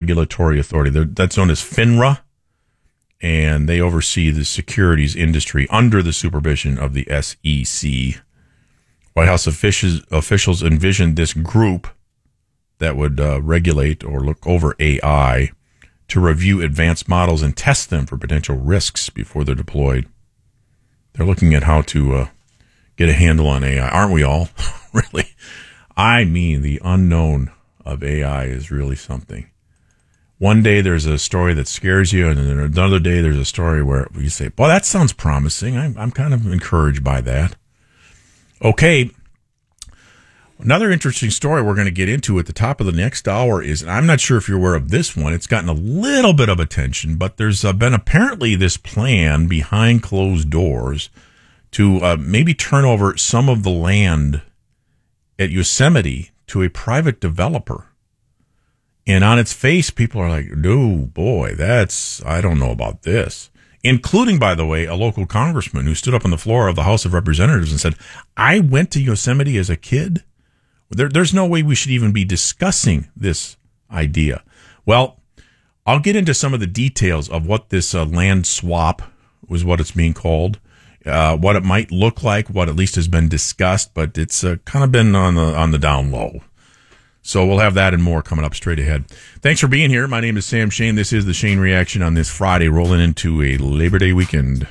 Regulatory Authority. That's known as FINRA, and they oversee the securities industry under the supervision of the SEC. White House officials envisioned this group that would regulate or look over AI to review advanced models and test them for potential risks before they're deployed. They're looking at how to get a handle on AI. Aren't we all? Really? I mean, the unknown of AI is really something. One day there's a story that scares you, and then another day there's a story where you say, well, that sounds promising. I'm kind of encouraged by that. Okay. Another interesting story we're going to get into at the top of the next hour is, and I'm not sure if you're aware of this one, it's gotten a little bit of attention, but there's been apparently this plan behind closed doors to maybe turn over some of the land at Yosemite to a private developer. And on its face, people are like, no, boy, I don't know about this. Including, by the way, a local congressman who stood up on the floor of the House of Representatives and said, I went to Yosemite as a kid. There's no way we should even be discussing this idea. Well, I'll get into some of the details of what this land swap was, what it's being called, what it might look like, what at least has been discussed, but it's kind of been on the down low. So we'll have that and more coming up straight ahead. Thanks for being here. My name is Sam Shane. This is the Shane Reaction on this Friday, rolling into a Labor Day weekend.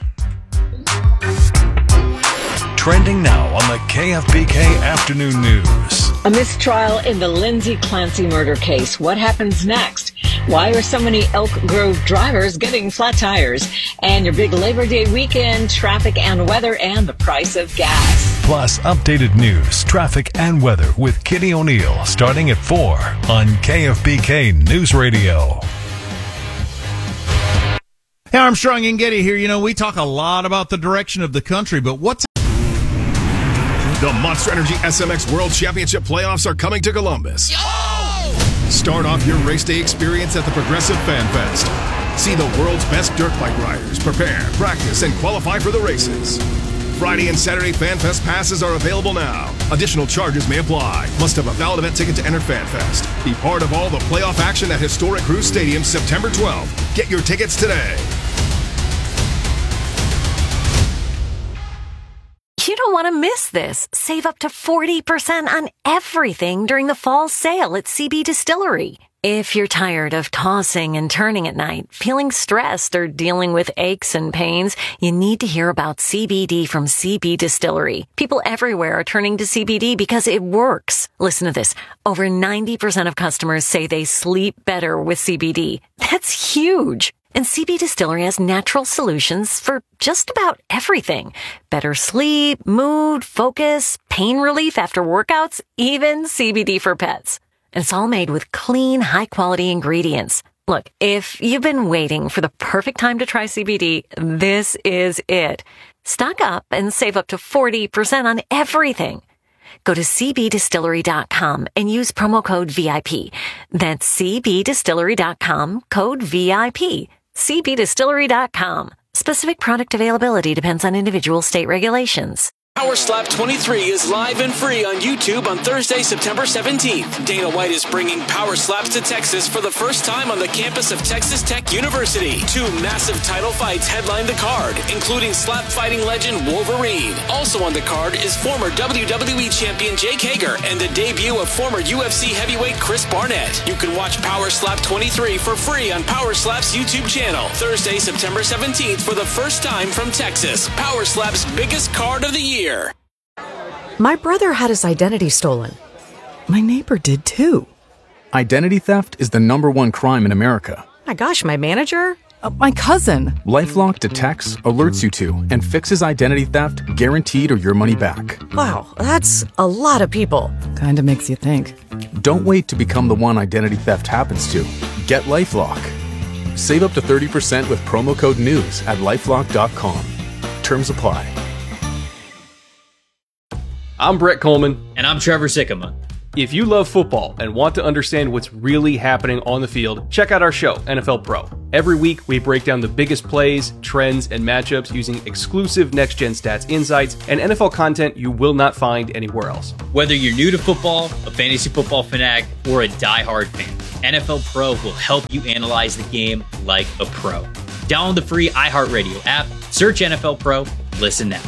Trending now on the KFBK Afternoon News. A mistrial in the Lindsay Clancy murder case. What happens next? Why are so many Elk Grove drivers getting flat tires? And your big Labor Day weekend, traffic and weather, and the price of gas. Plus, updated news, traffic, and weather with Kitty O'Neill starting at 4 on KFBK News Radio. Hey, Armstrong and Getty here. You know, we talk a lot about the direction of the country, but what's the Monster Energy SMX World Championship playoffs are coming to Columbus. Yo! Start off your race day experience at the Progressive Fan Fest. See the world's best dirt bike riders prepare, practice, and qualify for the races. Friday and Saturday Fan Fest passes are available now. Additional charges may apply. Must have a valid event ticket to enter Fan Fest. Be part of all the playoff action at Historic Cruise Stadium September 12th. Get your tickets today. You don't want to miss this. Save up to 40% on everything during the fall sale at CB Distillery. If you're tired of tossing and turning at night, feeling stressed, or dealing with aches and pains, you need to hear about CBD from CB Distillery. People everywhere are turning to CBD because it works. Listen to this. Over 90% of customers say they sleep better with CBD. That's huge. And CB Distillery has natural solutions for just about everything. Better sleep, mood, focus, pain relief after workouts, even CBD for pets. And it's all made with clean, high-quality ingredients. Look, if you've been waiting for the perfect time to try CBD, this is it. Stock up and save up to 40% on everything. Go to cbdistillery.com and use promo code VIP. That's cbdistillery.com, code VIP. cbdistillery.com. Specific product availability depends on individual state regulations. Power Slap 23 is live and free on YouTube on Thursday, September 17th. Dana White is bringing Power Slaps to Texas for the first time on the campus of Texas Tech University. 2 massive title fights headline the card, including slap fighting legend Wolverine. Also on the card is former WWE champion Jake Hager and the debut of former UFC heavyweight Chris Barnett. You can watch Power Slap 23 for free on Power Slap's YouTube channel. Thursday, September 17th for the first time from Texas. Power Slap's biggest card of the year. My brother had his identity stolen. My neighbor did too. Identity theft is the #1 crime in America. My gosh, my manager? My cousin. LifeLock detects, alerts you to, and fixes identity theft guaranteed or your money back. Wow, that's a lot of people. Kinda makes you think. Don't wait to become the one identity theft happens to. Get LifeLock. Save up to 30% with promo code NEWS at LifeLock.com. Terms apply. I'm Brett Coleman. And I'm Trevor Sikkema. If you love football and want to understand what's really happening on the field, check out our show, NFL Pro. Every week, we break down the biggest plays, trends, and matchups using exclusive next-gen stats insights and NFL content you will not find anywhere else. Whether you're new to football, a fantasy football fanatic, or a diehard fan, NFL Pro will help you analyze the game like a pro. Download the free iHeartRadio app, search NFL Pro, listen now.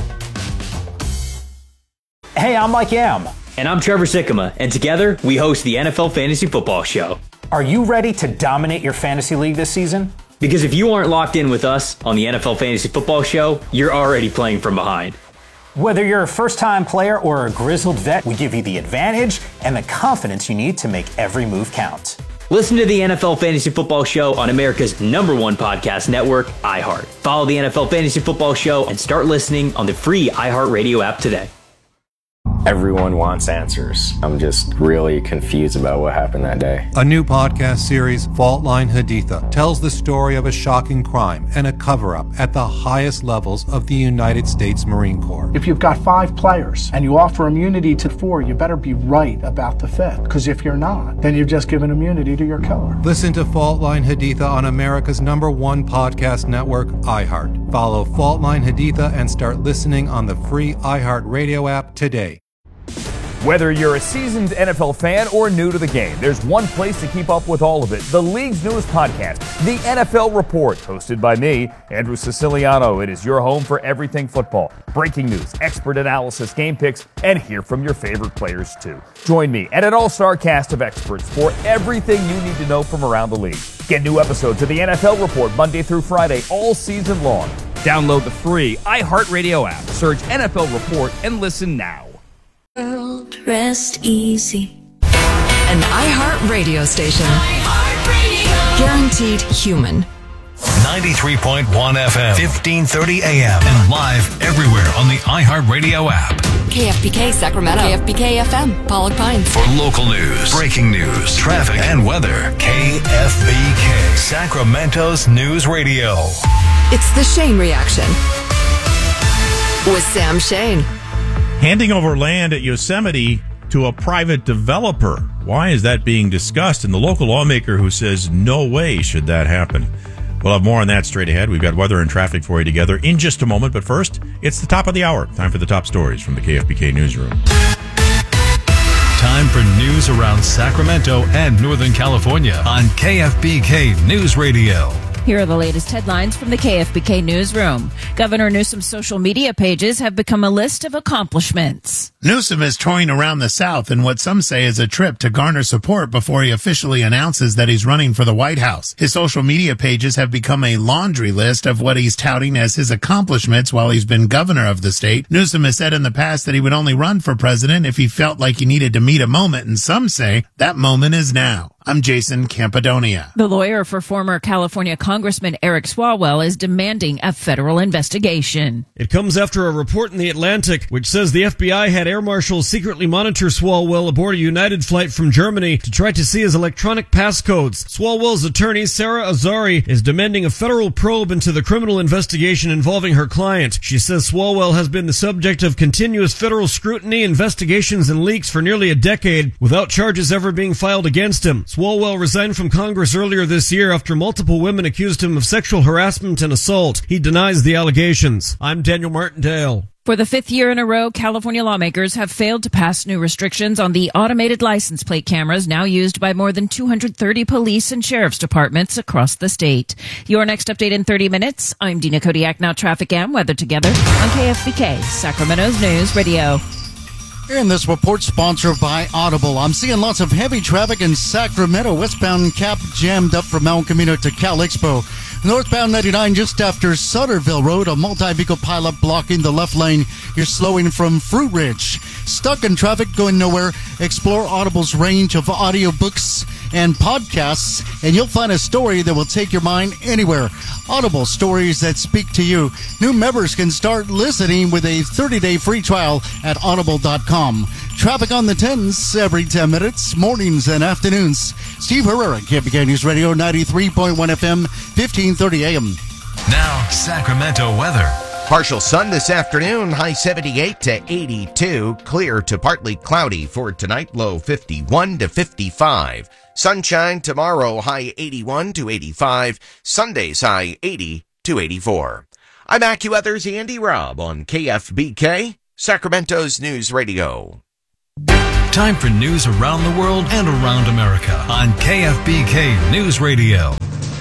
Hey, I'm Mike Yam. And I'm Trevor Sikkema, and together we host the NFL Fantasy Football Show. Are you ready to dominate your fantasy league this season? Because if you aren't locked in with us on the NFL Fantasy Football Show, you're already playing from behind. Whether you're a first-time player or a grizzled vet, we give you the advantage and the confidence you need to make every move count. Listen to the NFL Fantasy Football Show on America's #1 podcast network, iHeart. Follow the NFL Fantasy Football Show and start listening on the free iHeartRadio app today. Everyone wants answers. I'm just really confused about what happened that day. A new podcast series, Fault Line Haditha, tells the story of a shocking crime and a cover-up at the highest levels of the United States Marine Corps. If you've got 5 players and you offer immunity to 4, you better be right about the 5th. Because if you're not, then you've just given immunity to your killer. Listen to Fault Line Haditha on America's #1 podcast network, iHeart. Follow Fault Line Haditha and start listening on the free iHeart Radio app today. Whether you're a seasoned NFL fan or new to the game, there's one place to keep up with all of it. The league's newest podcast, The NFL Report, hosted by me, Andrew Siciliano. It is your home for everything football. Breaking news, expert analysis, game picks, and hear from your favorite players too. Join me and an all-star cast of experts for everything you need to know from around the league. Get new episodes of The NFL Report Monday through Friday all season long. Download the free iHeartRadio app, search NFL Report, and listen now. World, rest easy. An iHeart radio station. Guaranteed human. 93.1 FM, 1530 AM, and live everywhere on the iHeartRadio app. KFBK Sacramento. KFBK FM, Pollock Pines. For local news, breaking news, traffic, and weather, KFBK, Sacramento's news radio. It's the Shane Reaction with Sam Shane. Handing over land at Yosemite to a private developer. Why is that being discussed? And the local lawmaker who says no way should that happen. We'll have more on that straight ahead. We've got weather and traffic for you together in just a moment. But first, it's the top of the hour. Time for the top stories from the KFBK newsroom. Time for news around Sacramento and Northern California on KFBK News Radio. Here are the latest headlines from the KFBK newsroom. Governor Newsom's social media pages have become a list of accomplishments. Newsom is touring around the South in what some say is a trip to garner support before he officially announces that he's running for the White House. His social media pages have become a laundry list of what he's touting as his accomplishments while he's been governor of the state. Newsom has said in the past that he would only run for president if he felt like he needed to meet a moment, and some say that moment is now. I'm Jason Campidonia. The lawyer for former California Congressman Eric Swalwell is demanding a federal investigation. It comes after a report in The Atlantic which says the FBI had air marshals secretly monitor Swalwell aboard a United flight from Germany to try to see his electronic passcodes. Swalwell's attorney, Sarah Azari, is demanding a federal probe into the criminal investigation involving her client. She says Swalwell has been the subject of continuous federal scrutiny, investigations, and leaks for nearly a decade without charges ever being filed against him. Swalwell resigned from Congress earlier this year after multiple women accused him of sexual harassment and assault. He denies the allegations. I'm Daniel Martindale. For the 5th year in a row, California lawmakers have failed to pass new restrictions on the automated license plate cameras now used by more than 230 police and sheriff's departments across the state. Your next update in 30 minutes. I'm Dina Kodiak. Now traffic and weather together on KFBK, Sacramento's News Radio. And this report sponsored by Audible. I'm seeing lots of heavy traffic in Sacramento. Westbound Cap jammed up from El Camino to Cal Expo. Northbound 99 just after Sutterville Road, a multi-vehicle pileup blocking the left lane. You're slowing from Fruit Ridge. Stuck in traffic, going nowhere. Explore Audible's range of audiobooks and podcasts, and you'll find a story that will take your mind anywhere. Audible, stories that speak to you. New members can start listening with a 30-day free trial at audible.com. Traffic on the 10s every 10 minutes, mornings and afternoons. Steve Herrera, KFBK News Radio, 93.1 FM, 1530 AM. Now, Sacramento weather. Partial sun this afternoon, high 78 to 82. Clear to partly cloudy for tonight, low 51 to 55. Sunshine tomorrow, high 81 to 85. Sunday's high 80 to 84. I'm AccuWeather's Andy Robb on KFBK, Sacramento's News Radio. Time for news around the world and around America on KFBK News Radio.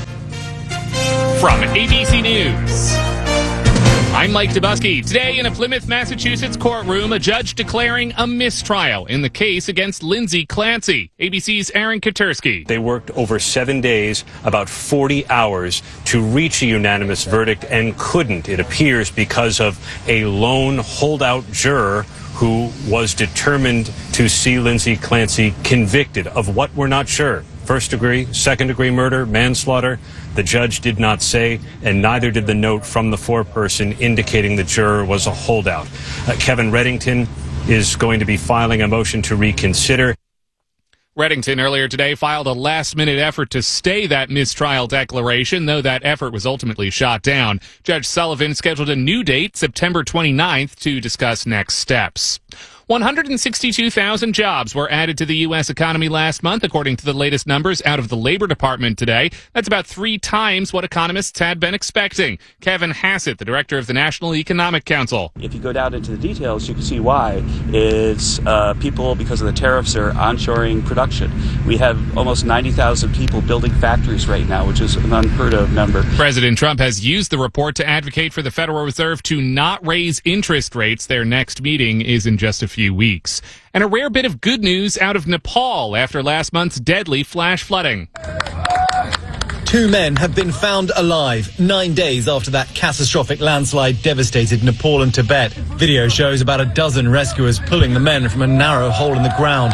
From ABC News, I'm Mike Dubusky. Today in a Plymouth, Massachusetts courtroom, a judge declaring a mistrial in the case against Lindsay Clancy. ABC's Aaron Katersky. They worked over 7 days, about 40 hours, to reach a unanimous verdict and couldn't, it appears, because of a lone holdout juror who was determined to see Lindsay Clancy convicted of what we're not sure. First degree, second degree murder, manslaughter. The judge did not say, and neither did the note from the foreperson indicating the juror was a holdout. Kevin Reddington is going to be filing a motion to reconsider. Reddington earlier today filed a last-minute effort to stay that mistrial declaration, though that effort was ultimately shot down. Judge Sullivan scheduled a new date, September 29th, to discuss next steps. 162,000 jobs were added to the U.S. economy last month, according to the latest numbers out of the Labor Department today. That's about 3 times what economists had been expecting. Kevin Hassett, the director of the National Economic Council. If you go down into the details, you can see why. It's people, because of the tariffs, are onshoring production. We have almost 90,000 people building factories right now, which is an unheard of number. President Trump has used the report to advocate for the Federal Reserve to not raise interest rates. Their next meeting is in just a few weeks. And a rare bit of good news out of Nepal after last month's deadly flash flooding. 2 men have been found alive 9 days after that catastrophic landslide devastated Nepal and Tibet. Video shows about a dozen rescuers pulling the men from a narrow hole in the ground.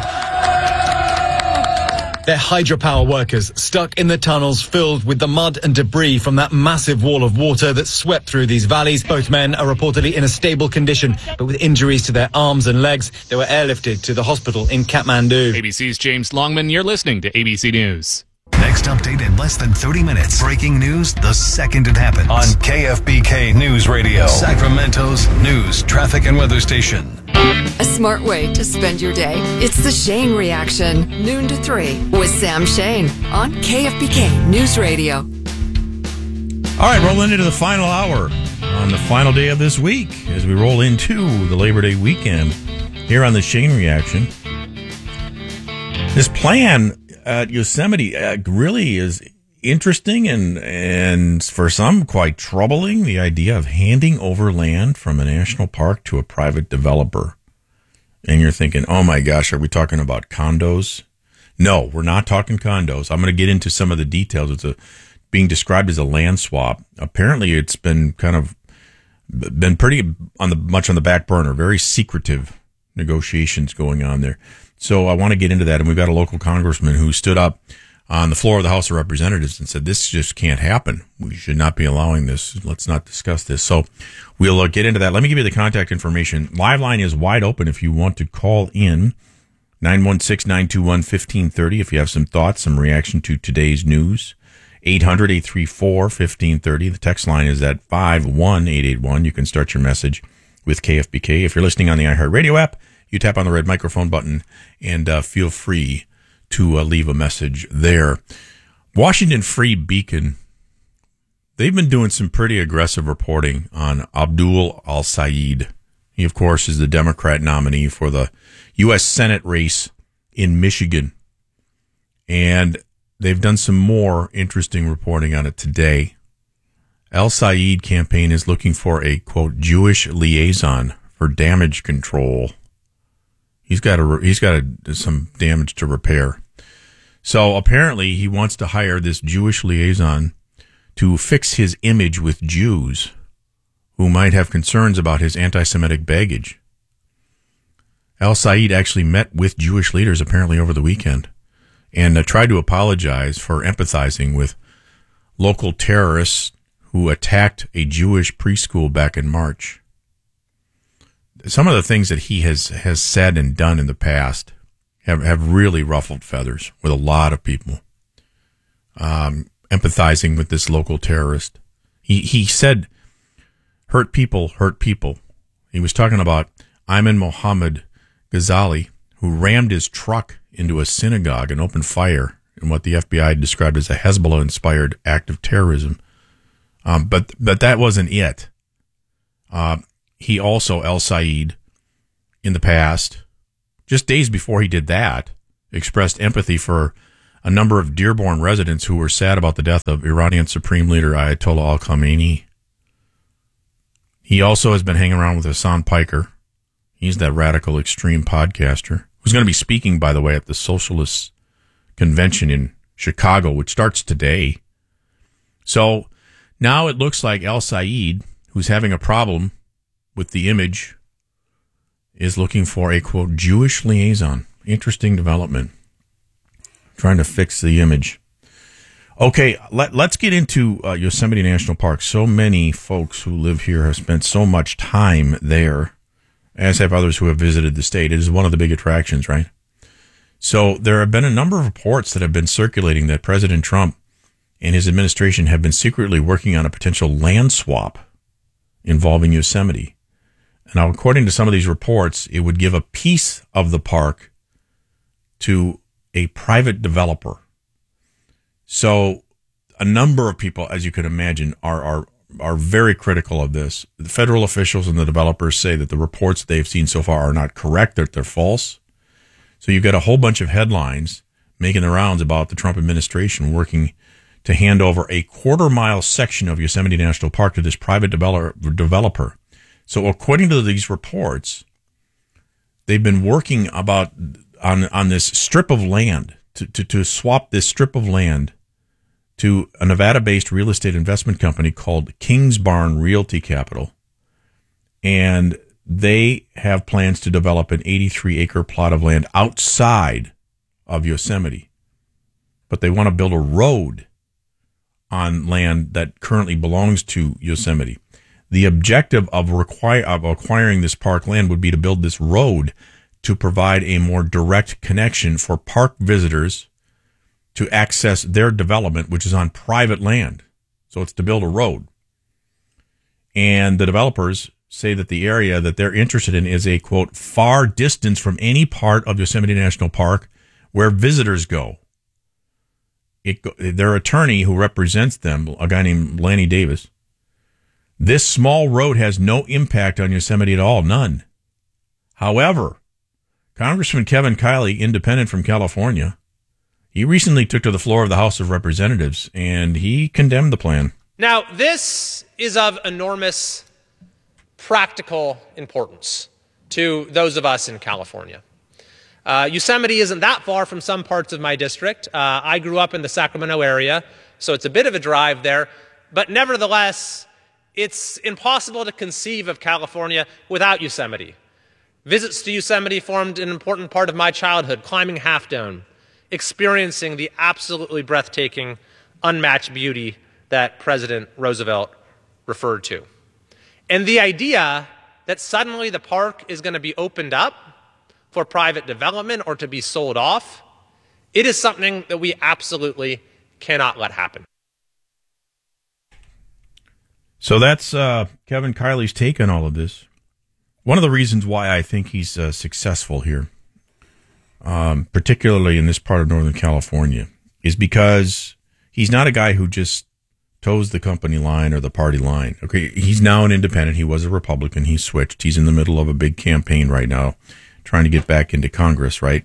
They're hydropower workers stuck in the tunnels filled with the mud and debris from that massive wall of water that swept through these valleys. Both men are reportedly in a stable condition, but with injuries to their arms and legs. They were airlifted to the hospital in Kathmandu. ABC's James Longman, you're listening to ABC News. Next update in less than 30 minutes. Breaking news the second it happens. On KFBK News Radio, Sacramento's news, traffic, and weather station. A smart way to spend your day. It's the Shane Reaction, noon to 3 with Sam Shane on KFBK News Radio. All right, rolling into the final hour on the final day of this week as we roll into the Labor Day weekend here on the Shane Reaction. This plan at Yosemite really is interesting and for some quite troubling. The idea of handing over land from a national park to a private developer. And you're thinking, oh my gosh, are we talking about condos? No, we're not talking condos. I'm going to get into some of the details. It's being described as a land swap. Apparently it's been pretty much on the back burner, very secretive negotiations going on there. So I want to get into that. And we've got a local congressman who stood up on the floor of the House of Representatives and said, this just can't happen. We should not be allowing this. Let's not discuss this. So we'll get into that. Let me give you the contact information. Live line is wide open if you want to call in. 916-921-1530 if you have some thoughts, some reaction to today's news. 800-834-1530. The text line is at 51881. You can start your message with KFBK. If you're listening on the iHeartRadio app, you tap on the red microphone button and feel free to leave a message there. Washington Free Beacon, they've been doing some pretty aggressive reporting on Abdul al-Sayed. He, of course, is the Democrat nominee for the U.S. Senate race in Michigan. And they've done some more interesting reporting on it today. Al-Sayed campaign is looking for a, quote, Jewish liaison for damage control. He's got some damage to repair. So apparently he wants to hire this Jewish liaison to fix his image with Jews who might have concerns about his anti-Semitic baggage. Al-Sayed actually met with Jewish leaders apparently over the weekend and tried to apologize for empathizing with local terrorists who attacked a Jewish preschool back in March. Some of the things that he has said and done in the past have really ruffled feathers with a lot of people. Empathizing with this local terrorist. He said hurt people hurt people. He was talking about Ayman Mohammed Ghazali, who rammed his truck into a synagogue and opened fire in what the FBI described as a Hezbollah-inspired act of terrorism. But that wasn't it. He also, El Said, in the past, just days before he did that, expressed empathy for a number of Dearborn residents who were sad about the death of Iranian Supreme Leader Ayatollah al-Khamenei. He also has been hanging around with Hassan Piker. He's that radical extreme podcaster who's going to be speaking, by the way, at the Socialist Convention in Chicago, which starts today. So now it looks like El Said, who's having a problem with the image, is looking for a, quote, Jewish liaison. Interesting development. Trying to fix the image. Okay, let's get into Yosemite National Park. So many folks who live here have spent so much time there, as have others who have visited the state. It is one of the big attractions, right? So there have been a number of reports that have been circulating that President Trump and his administration have been secretly working on a potential land swap involving Yosemite. Now, according to some of these reports, it would give a piece of the park to a private developer. So a number of people, as you can imagine, are very critical of this. The federal officials and the developers say that the reports they've seen so far are not correct, that they're false. So you've got a whole bunch of headlines making the rounds about the Trump administration working to hand over a quarter-mile section of Yosemite National Park to this private developer. So according to these reports, they've been working on this strip of land, to swap this strip of land to a Nevada-based real estate investment company called Kingsbarn Realty Capital. And they have plans to develop an 83-acre plot of land outside of Yosemite. But they want to build a road on land that currently belongs to Yosemite. The objective of acquiring this park land would be to build this road to provide a more direct connection for park visitors to access their development, which is on private land. So it's to build a road. And the developers say that the area that they're interested in is a, quote, far distance from any part of Yosemite National Park where visitors go. Their attorney who represents them, a guy named Lanny Davis, this small road has no impact on Yosemite at all, none. However, Congressman Kevin Kiley, independent from California, he recently took to the floor of the House of Representatives, and he condemned the plan. Now, this is of enormous practical importance to those of us in California. Yosemite isn't that far from some parts of my district. I grew up in the Sacramento area, so it's a bit of a drive there. But nevertheless, it's impossible to conceive of California without Yosemite. Visits to Yosemite formed an important part of my childhood, climbing Half Dome, experiencing the absolutely breathtaking, unmatched beauty that President Roosevelt referred to. And the idea that suddenly the park is going to be opened up for private development or to be sold off, it is something that we absolutely cannot let happen. So that's Kevin Kiley's take on all of this. One of the reasons why I think he's successful here, particularly in this part of Northern California, is because he's not a guy who just toes the company line or the party line. Okay, he's now an independent. He was a Republican. He switched. He's in the middle of a big campaign right now, trying to get back into Congress, right?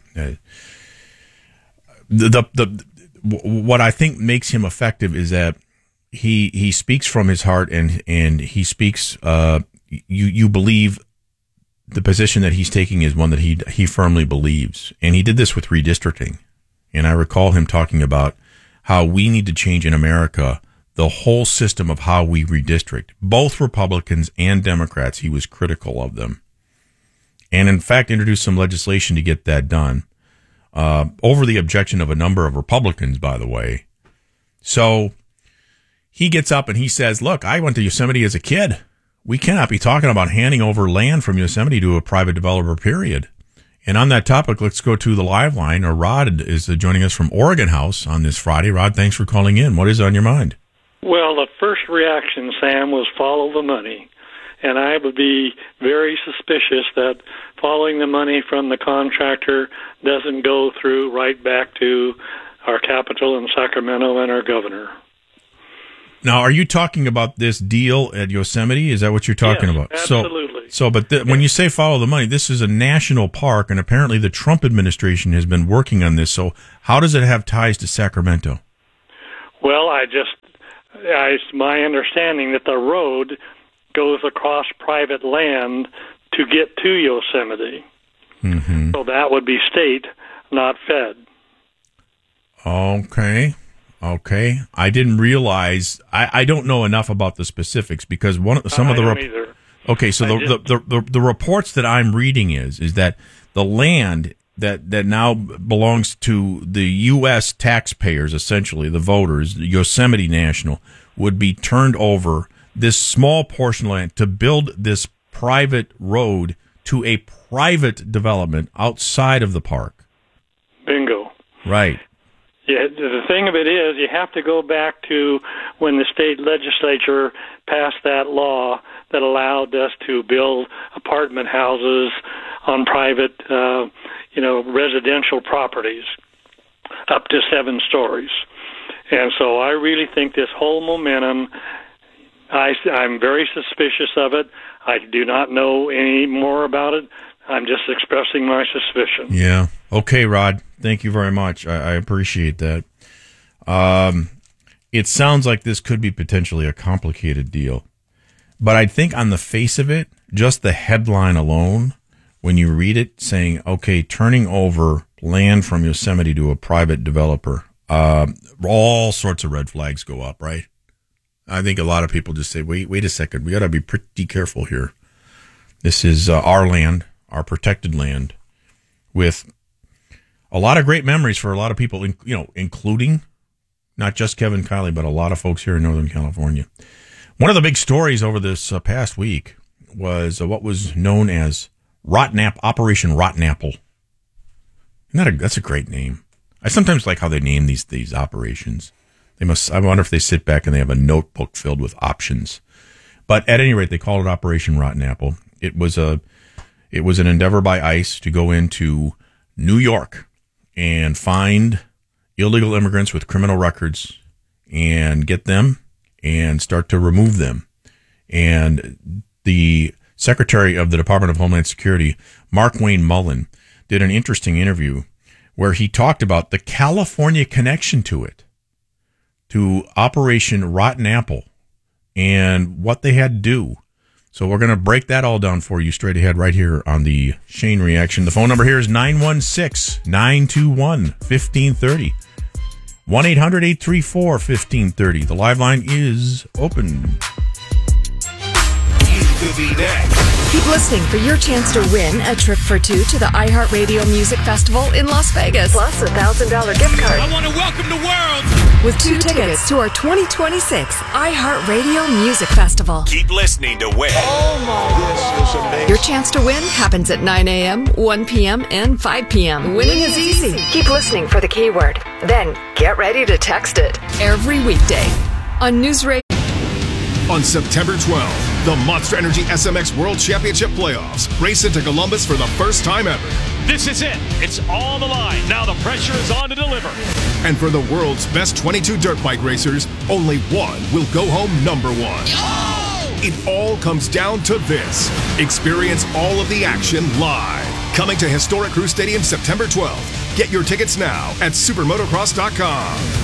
What I think makes him effective is that he speaks from his heart, and he speaks. You believe the position that he's taking is one that he firmly believes, and he did this with redistricting. And I recall him talking about how we need to change in America the whole system of how we redistrict. Both Republicans and Democrats, he was critical of them, and in fact introduced some legislation to get that done, over the objection of a number of Republicans, by the way. So he gets up and he says, look, I went to Yosemite as a kid. We cannot be talking about handing over land from Yosemite to a private developer, period. And on that topic, let's go to the live line. Rod is joining us from Oregon House on this Friday. Rod, thanks for calling in. What is on your mind? Well, the first reaction, Sam, was follow the money. and I would be very suspicious that following the money from the contractor doesn't go through right back to our capital in Sacramento and our governor. Now, are you talking about this deal at Yosemite? Is that what you're talking about? Absolutely. But when you say follow the money, this is a national park, and apparently the Trump administration has been working on this. So how does it have ties to Sacramento? Well, it's my understanding that the road goes across private land to get to Yosemite. Mm-hmm. So that would be state, not fed. Okay. I didn't realize. I don't know enough about the specifics because either. Okay, so the reports that I'm reading is that the land that now belongs to the U.S. taxpayers, essentially the voters, Yosemite National, would be turned over this small portion of land to build this private road to a private development outside of the park. Bingo. Right. Yeah, the thing of it is, you have to go back to when the state legislature passed that law that allowed us to build apartment houses on private, residential properties up to 7 stories. And so I really think this whole momentum, I'm very suspicious of it. I do not know any more about it. I'm just expressing my suspicion. Yeah. Okay, Rod. Thank you very much. I appreciate that. It sounds like this could be potentially a complicated deal. But I think on the face of it, just the headline alone, when you read it saying, okay, turning over land from Yosemite to a private developer, all sorts of red flags go up, right? I think a lot of people just say, wait a second, we got to be pretty careful here. This is our land, our protected land, with a lot of great memories for a lot of people, including not just Kevin Kiley, but a lot of folks here in Northern California. One of the big stories over this past week was what was known as Operation Rotten Apple. That's a great name. I sometimes like how they name these operations. I wonder if they sit back and they have a notebook filled with options. But at any rate, they called it Operation Rotten Apple. It was an endeavor by ICE to go into New York and find illegal immigrants with criminal records and get them and start to remove them. And the Secretary of the Department of Homeland Security, Markwayne Mullin, did an interesting interview where he talked about the California connection to it, to Operation Rotten Apple, and what they had to do. So we're going to break that all down for you straight ahead right here on the Shane Reaction. The phone number here is 916-921-1530. 1-800-834-1530. The live line is open. Could be next. Keep listening for your chance to win a trip for 2 to the iHeartRadio Music Festival in Las Vegas. Plus a $1,000 gift card. I want to welcome the world with 2 tickets to our 2026 iHeartRadio Music Festival. Keep listening to win. Oh my! This is amazing. Your chance to win happens at 9 a.m., 1 p.m., and 5 p.m. Winning is easy. Keep listening for the keyword. Then get ready to text it. Every weekday on News Radio. On September 12th, the Monster Energy SMX World Championship Playoffs race into Columbus for the first time ever. This is it. It's all the line. Now the pressure is on to deliver. And for the world's best 22 dirt bike racers, only one will go home number 1. Oh! It all comes down to this. Experience all of the action live. Coming to Historic Crew Stadium September 12th. Get your tickets now at supermotocross.com.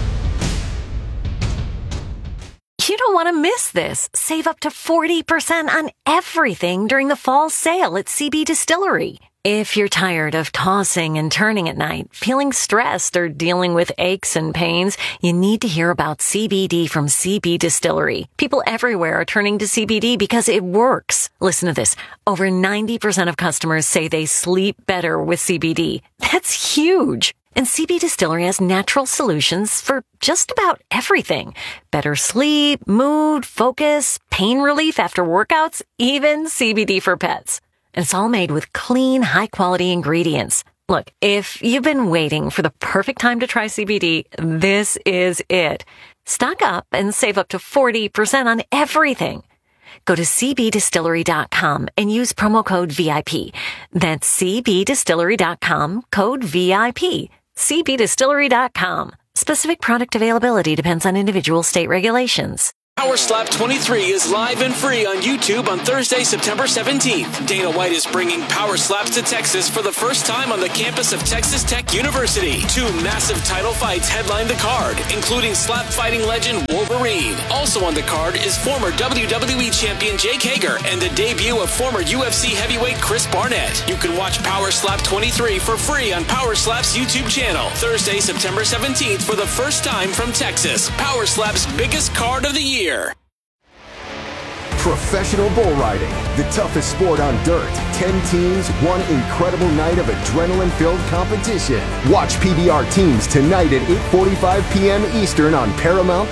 You don't want to miss this. Save up to 40% on everything during the fall sale at CB Distillery. If you're tired of tossing and turning at night, feeling stressed, or dealing with aches and pains, you need to hear about CBD from CB Distillery. People everywhere are turning to CBD because it works. Listen to this. Over 90% of customers say they sleep better with CBD. That's huge. And CB Distillery has natural solutions for just about everything. Better sleep, mood, focus, pain relief after workouts, even CBD for pets. And it's all made with clean, high-quality ingredients. Look, if you've been waiting for the perfect time to try CBD, this is it. Stock up and save up to 40% on everything. Go to cbdistillery.com and use promo code VIP. That's cbdistillery.com, code VIP. cbdistillery.com. Specific product availability depends on individual state regulations. Power Slap 23 is live and free on YouTube on Thursday, September 17th. Dana White is bringing Power Slaps to Texas for the first time on the campus of Texas Tech University. 2 massive title fights headline the card, including slap fighting legend Wolverine. Also on the card is former WWE champion Jake Hager and the debut of former UFC heavyweight Chris Barnett. You can watch Power Slap 23 for free on Power Slap's YouTube channel. Thursday, September 17th for the first time from Texas. Power Slap's biggest card of the year. Professional bull riding, the toughest sport on dirt. 10 teams, one incredible night of adrenaline-filled competition. Watch PBR Teams tonight at 8:45 p.m. Eastern on Paramount+.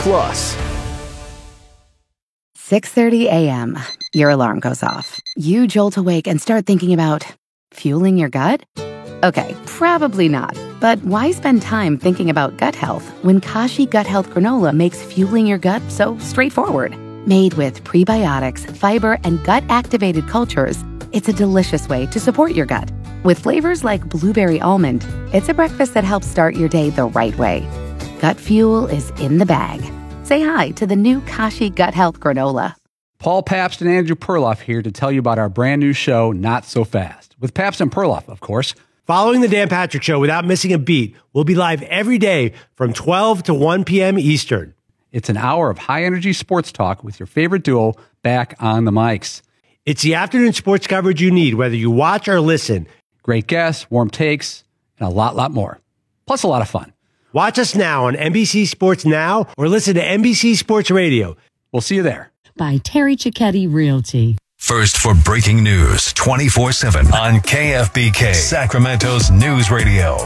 6:30 a.m. Your alarm goes off. You jolt awake and start thinking about fueling your gut? Okay, probably not. But why spend time thinking about gut health when Kashi Gut Health Granola makes fueling your gut so straightforward? Made with prebiotics, fiber, and gut-activated cultures, it's a delicious way to support your gut. With flavors like blueberry almond, it's a breakfast that helps start your day the right way. Gut fuel is in the bag. Say hi to the new Kashi Gut Health Granola. Paul Pabst and Andrew Perloff here to tell you about our brand new show, Not So Fast, with Pabst and Perloff, of course. Following the Dan Patrick Show without missing a beat, we'll be live every day from 12 to 1 p.m. Eastern. It's an hour of high-energy sports talk with your favorite duo back on the mics. It's the afternoon sports coverage you need, whether you watch or listen. Great guests, warm takes, and a lot more. Plus a lot of fun. Watch us now on NBC Sports Now or listen to NBC Sports Radio. We'll see you there. By Terry Cicchetti Realty. First for breaking news 24/7 on KFBK, Sacramento's news radio.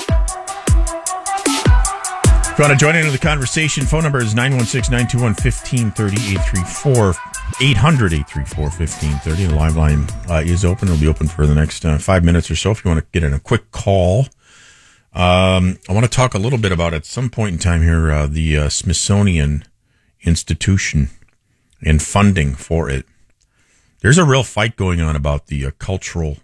If you want to join into the conversation, phone number is 916-921-1530, 800-834-1530. The live line is open. It'll be open for the next 5 minutes or so if you want to get in a quick call. I want to talk a little bit about, at some point in time here, the Smithsonian Institution and funding for it. There's a real fight going on about the cultural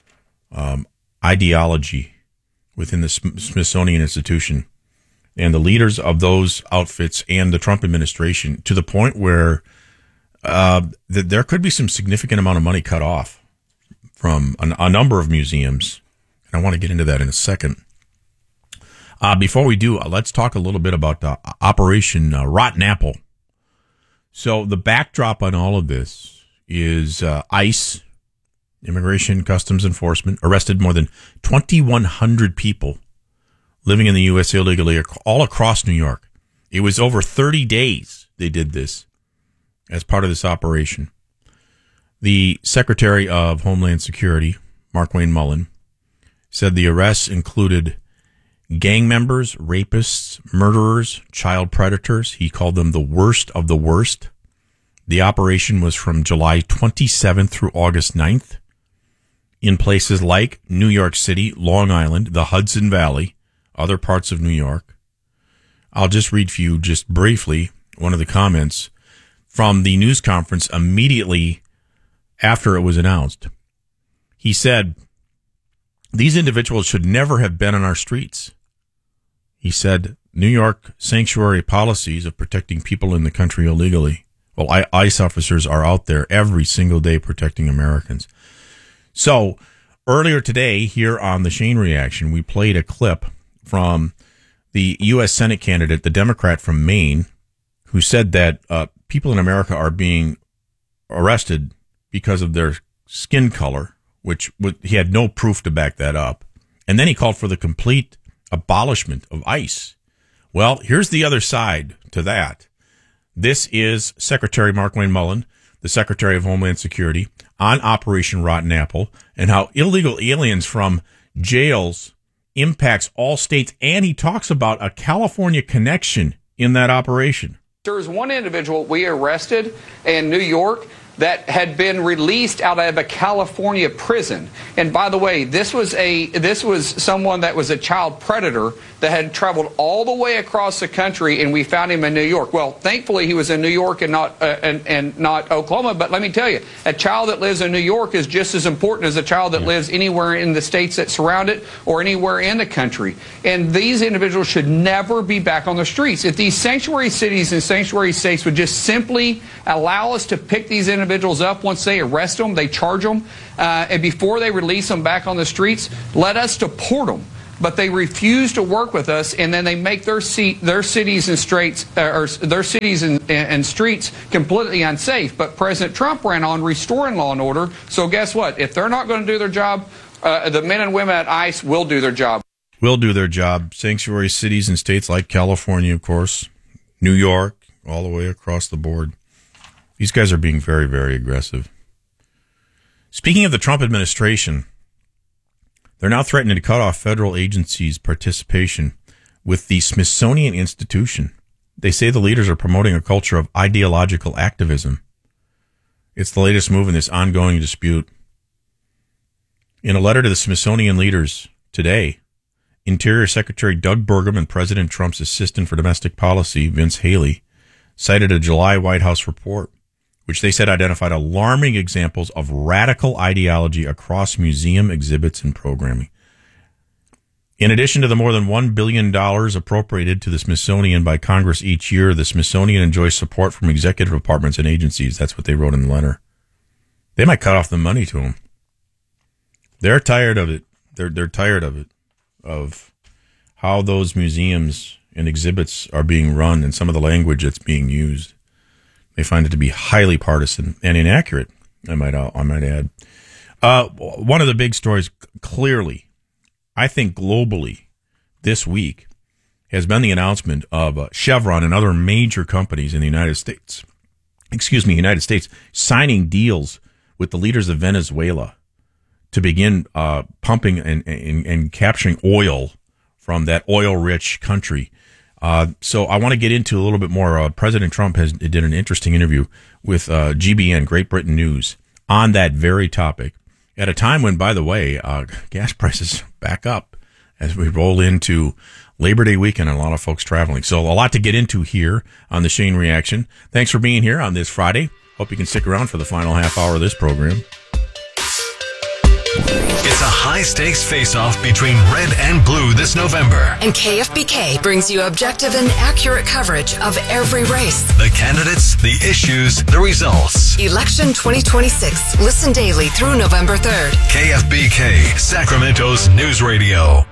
ideology within the Smithsonian Institution and the leaders of those outfits and the Trump administration, to the point where there could be some significant amount of money cut off from a number of museums. And I want to get into that in a second. Before we do, let's talk a little bit about Operation Rotten Apple. So the backdrop on all of this is ICE, Immigration Customs Enforcement, arrested more than 2,100 people living in the U.S. illegally all across New York. It was over 30 days they did this as part of this operation. The Secretary of Homeland Security, Markwayne Mullin, said the arrests included gang members, rapists, murderers, child predators. He called them the worst of the worst. The operation was from July 27th through August 9th in places like New York City, Long Island, the Hudson Valley, other parts of New York. I'll just read for you just briefly one of the comments from the news conference immediately after it was announced. He said, "These individuals should never have been on our streets." He said, New York sanctuary policies of protecting people in the country illegally. Well, ICE officers are out there every single day protecting Americans. So earlier today here on the Shane Reaction, we played a clip from the U.S. Senate candidate, the Democrat from Maine, who said that people in America are being arrested because of their skin color, which he had no proof to back that up. And then he called for the complete abolishment of ICE. Well, here's the other side to that. This is Secretary Markwayne Mullin, the Secretary of Homeland Security, on Operation Rotten Apple, and how illegal aliens from jails impacts all states. And he talks about a California connection in that operation. There was one individual we arrested in New York that had been released out of a California prison. And by the way, this was someone that was a child predator that had traveled all the way across the country, and we found him in New York. Well, thankfully he was in New York and not Oklahoma. But let me tell you, a child that lives in New York is just as important as a child that lives anywhere in the states that surround it or anywhere in the country. And these individuals should never be back on the streets. If these sanctuary cities and sanctuary states would just simply allow us to pick these individuals up once they arrest them, they charge them, and before they release them back on the streets, let us deport them. But they refuse to work with us, and then they make their cities and streets completely unsafe. But President Trump ran on restoring law and order. So guess what? If they're not going to do their job, the men and women at ICE will do their job. Will do their job. Sanctuary cities and states like California, of course, New York, all the way across the board. These guys are being very, very aggressive. Speaking of the Trump administration, they're now threatening to cut off federal agencies' participation with the Smithsonian Institution. They say the leaders are promoting a culture of ideological activism. It's the latest move in this ongoing dispute. In a letter to the Smithsonian leaders today, Interior Secretary Doug Burgum and President Trump's Assistant for Domestic Policy, Vince Haley, cited a July White House report, which they said identified alarming examples of radical ideology across museum exhibits and programming. In addition to the more than $1 billion appropriated to the Smithsonian by Congress each year, the Smithsonian enjoys support from executive departments and agencies. That's what they wrote in the letter. They might cut off the money to them. They're tired of it. They're tired of it, of how those museums and exhibits are being run and some of the language that's being used. They find it to be highly partisan and inaccurate, I might add. One of the big stories, clearly, I think globally, this week, has been the announcement of Chevron and other major companies in the United States, signing deals with the leaders of Venezuela to begin pumping and capturing oil from that oil-rich country. So I want to get into a little bit more. President Trump did an interesting interview with GBN, Great Britain News, on that very topic at a time when, by the way, gas prices back up as we roll into Labor Day weekend and a lot of folks traveling. So a lot to get into here on the Shane Reaction. Thanks for being here on this Friday. Hope you can stick around for the final half hour of this program. It's a high-stakes face-off between red and blue this November. And KFBK brings you objective and accurate coverage of every race. The candidates, the issues, the results. Election 2026. Listen daily through November 3rd. KFBK, Sacramento's news radio.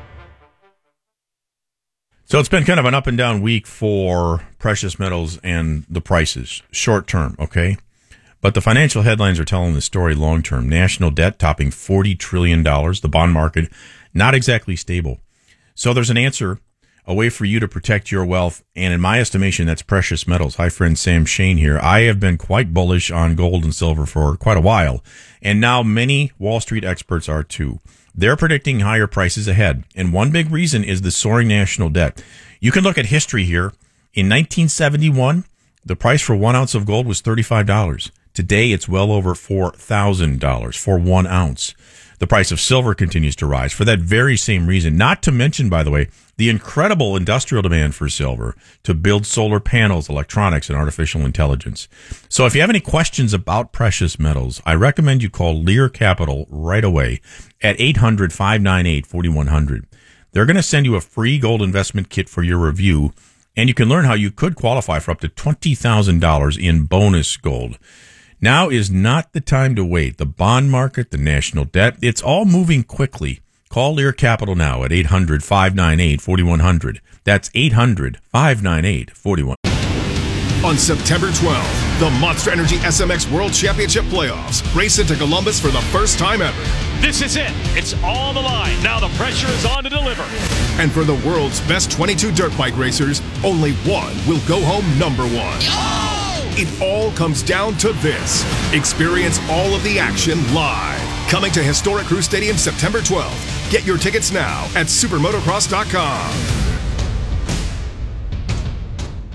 So it's been kind of an up and down week for precious metals and the prices, short term, okay? But the financial headlines are telling the story long term. National debt topping $40 trillion. The bond market not exactly stable. So there's an answer, a way for you to protect your wealth. And in my estimation, that's precious metals. Hi, friend Sam Shane here. I have been quite bullish on gold and silver for quite a while. And now many Wall Street experts are too. They're predicting higher prices ahead. And one big reason is the soaring national debt. You can look at history here. In 1971, the price for 1 ounce of gold was $35. Today, it's well over $4,000 for 1 ounce. The price of silver continues to rise for that very same reason. Not to mention, by the way, the incredible industrial demand for silver to build solar panels, electronics, and artificial intelligence. So if you have any questions about precious metals, I recommend you call Lear Capital right away at 800-598-4100. They're going to send you a free gold investment kit for your review, and you can learn how you could qualify for up to $20,000 in bonus gold. Now is not the time to wait. The bond market, the national debt, it's all moving quickly. Call Lear Capital now at 800-598-4100. That's 800-598-4100. On September 12th, the Monster Energy SMX World Championship Playoffs race into Columbus for the first time ever. This is it. It's all on the line. Now the pressure is on to deliver. And for the world's best 22 dirt bike racers, only one will go home number one. It all comes down to this. Experience all of the action live. Coming to Historic Crew Stadium September 12th. Get your tickets now at supermotocross.com.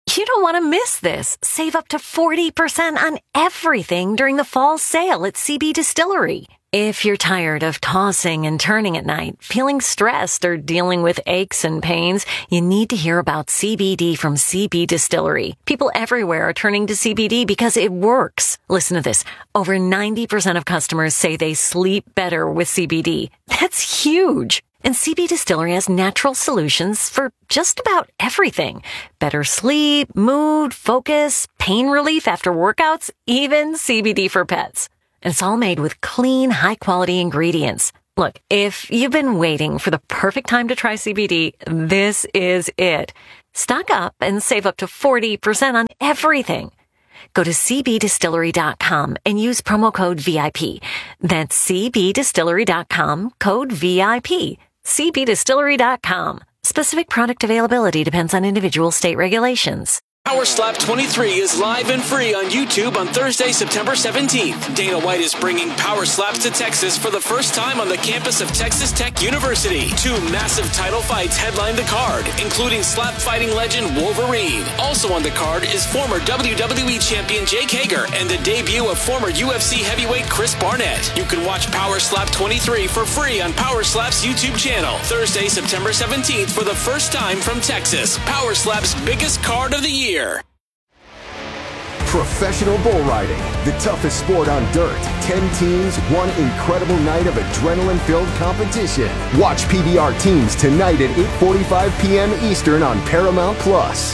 You don't want to miss this. Save up to 40% on everything during the fall sale at CB Distillery. If you're tired of tossing and turning at night, feeling stressed, or dealing with aches and pains, you need to hear about CBD from CB Distillery. People everywhere are turning to CBD because it works. Listen to this. Over 90% of customers say they sleep better with CBD. That's huge. And CB Distillery has natural solutions for just about everything. Better sleep, mood, focus, pain relief after workouts, even CBD for pets. And it's all made with clean, high-quality ingredients. Look, if you've been waiting for the perfect time to try CBD, this is it. Stock up and save up to 40% on everything. Go to cbdistillery.com and use promo code VIP. That's cbdistillery.com, code VIP. cbdistillery.com. Specific product availability depends on individual state regulations. Power Slap 23 is live and free on YouTube on Thursday, September 17th. Dana White is bringing Power Slaps to Texas for the first time on the campus of Texas Tech University. 2 massive title fights headline the card, including slap fighting legend Wolverine. Also on the card is former WWE champion Jake Hager and the debut of former UFC heavyweight Chris Barnett. You can watch Power Slap 23 for free on Power Slap's YouTube channel. Thursday, September 17th for the first time from Texas. Power Slap's biggest card of the year. Professional bull riding, the toughest sport on dirt. 10 teams, one incredible night of adrenaline-filled competition. Watch PBR teams tonight at 8:45 p.m. Eastern on Paramount Plus.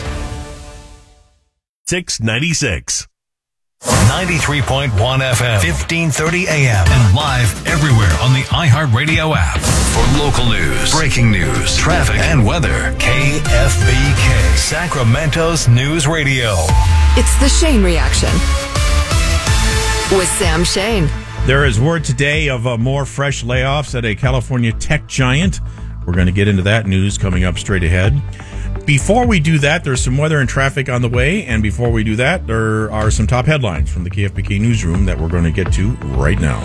696. 93.1 FM, 1530 AM, and live everywhere on the iHeartRadio app. For local news, breaking news, traffic, and weather, KFBK, Sacramento's News Radio. It's the Shane Reaction with Sam Shane. There is word today of more fresh layoffs at a California tech giant. We're going to get into that news coming up straight ahead. Before we do that, there's some weather and traffic on the way. And before we do that, there are some top headlines from the KFBK newsroom that we're going to get to right now.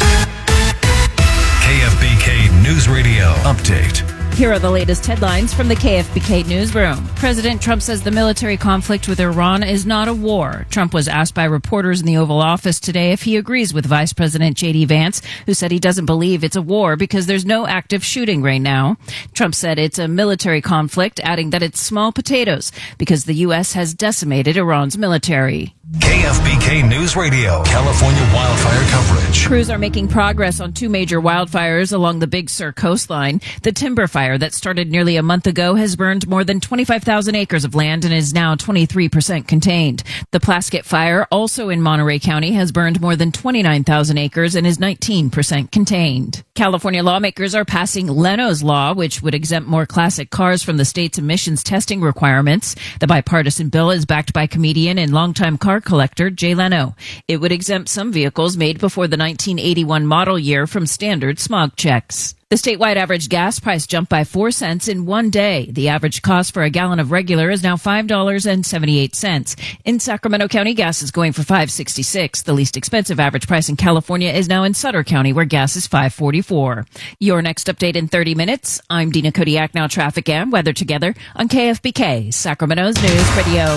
KFBK News Radio Update. Here are the latest headlines from the KFBK newsroom. President Trump says the military conflict with Iran is not a war. Trump was asked by reporters in the Oval Office today if he agrees with Vice President J.D. Vance, who said he doesn't believe it's a war because there's no active shooting right now. Trump said it's a military conflict, adding that it's small potatoes because the U.S. has decimated Iran's military. KFBK News Radio, California wildfire coverage. Crews are making progress on 2 major wildfires along the Big Sur coastline. The timber fire that started nearly a month ago has burned more than 25,000 acres of land and is now 23% contained. The Plaskett fire, also in Monterey County, has burned more than 29,000 acres and is 19% contained. California lawmakers are passing Leno's Law, which would exempt more classic cars from the state's emissions testing requirements. The bipartisan bill is backed by comedian and longtime car collector Jay Leno. It would exempt some vehicles made before the 1981 model year from standard smog checks. The statewide average gas price jumped by 4 cents in one day. The average cost for a gallon of regular is now $5.78. In Sacramento County, gas is going for $5.66. The least expensive average price in California is now in Sutter County, where gas is $5.44. Your next update in 30 minutes. I'm Dina Kodiak. Now traffic and weather together on KFBK, Sacramento's News Radio.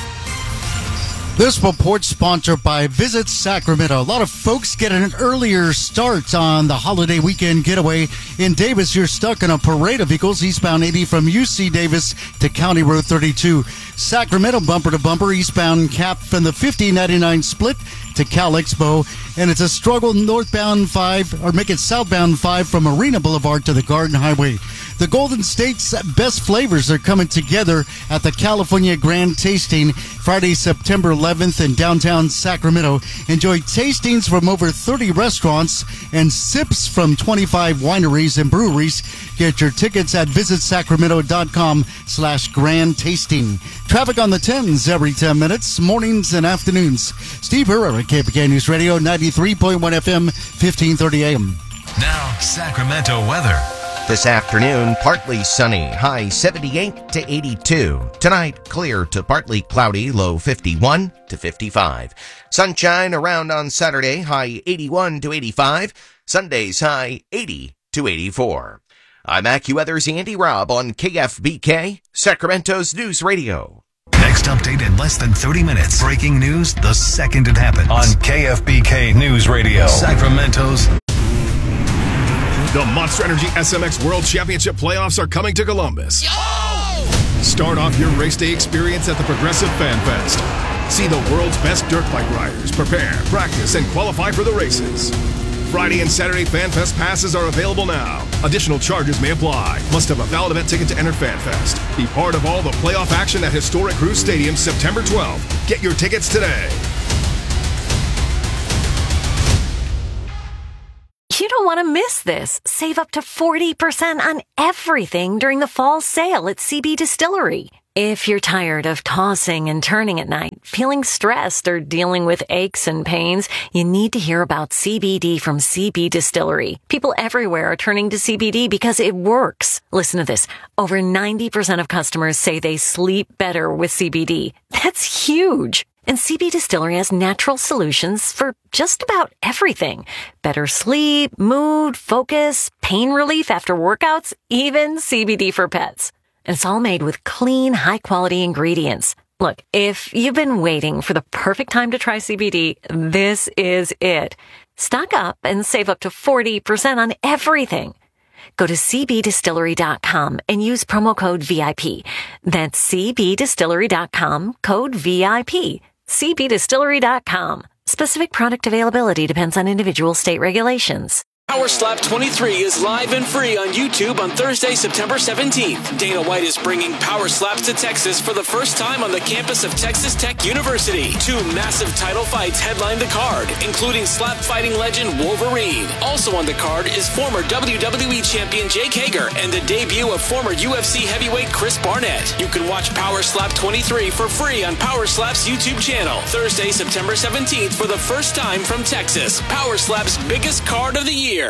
This report sponsored by Visit Sacramento. A lot of folks get an earlier start on the holiday weekend getaway. In Davis, you're stuck in a parade of vehicles eastbound 80 from UC Davis to County Road 32. Sacramento bumper to bumper eastbound Cap from the 5099 split to Cal Expo. And it's a struggle northbound 5, or make it southbound 5 from Marina Boulevard to the Garden Highway. The Golden State's best flavors are coming together at the California Grand Tasting Friday, September 11th in downtown Sacramento. Enjoy tastings from over 30 restaurants and sips from 25 wineries and breweries. Get your tickets at visitsacramento.com/grand tasting. Traffic on the 10s every 10 minutes, mornings and afternoons. Steve Herrera, KFBK News Radio, 93.1 FM, 1530 AM. Now, Sacramento weather. This afternoon, partly sunny, high 78 to 82. Tonight, clear to partly cloudy, low 51 to 55. Sunshine around on Saturday, high 81 to 85. Sunday's high 80 to 84. I'm AccuWeather's Andy Robb on KFBK, Sacramento's News Radio. Next update in less than 30 minutes. Breaking news the second it happens. On KFBK News Radio. Sacramento's. The Monster Energy SMX World Championship playoffs are coming to Columbus. Start off your race day experience at the Progressive Fan Fest. See the world's best dirt bike riders prepare, practice, and qualify for the races. Friday and Saturday Fan Fest passes are available now. Additional charges may apply. Must have a valid event ticket to enter Fan Fest. Be part of all the playoff action at historic Cruise Stadium September 12th. Get your tickets today. You don't want to miss this. Save up to 40% on everything during the fall sale at CB Distillery. If you're tired of tossing and turning at night, feeling stressed, or dealing with aches and pains, you need to hear about CBD from CB Distillery. People everywhere are turning to CBD because it works. Listen to this. Over 90% of customers say they sleep better with CBD. That's huge. And CB Distillery has natural solutions for just about everything. Better sleep, mood, focus, pain relief after workouts, even CBD for pets. And it's all made with clean, high-quality ingredients. Look, if you've been waiting for the perfect time to try CBD, this is it. Stock up and save up to 40% on everything. Go to cbdistillery.com and use promo code VIP. That's cbdistillery.com, code VIP. cbdistillery.com. Specific product availability depends on individual state regulations. Power Slap 23 is live and free on YouTube on Thursday, September 17th. Dana White is bringing Power Slaps to Texas for the first time on the campus of Texas Tech University. 2 massive title fights headline the card, including slap fighting legend Wolverine. Also on the card is former WWE champion Jake Hager and the debut of former UFC heavyweight Chris Barnett. You can watch Power Slap 23 for free on Power Slap's YouTube channel. Thursday, September 17th for the first time from Texas. Power Slap's biggest card of the year.